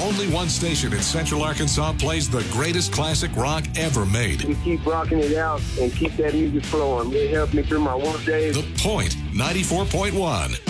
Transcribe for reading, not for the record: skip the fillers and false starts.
only one station in Central Arkansas plays the greatest classic rock ever made. We keep rocking it out and keep that music flowing. It helps me through my work days. The Point 94.1.